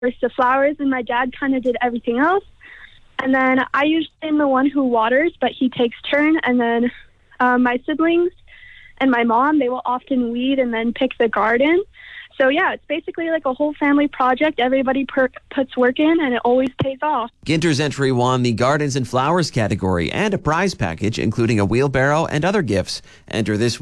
the flowers, and my dad kind of did everything else. And then I usually am the one who waters, but he takes turn. And then my siblings and my mom, they will often weed and then pick the garden. So, yeah, it's basically like a whole family project. Everybody puts work in, and it always pays off. Ginter's entry won the Gardens and Flowers category and a prize package, including a wheelbarrow and other gifts. Enter this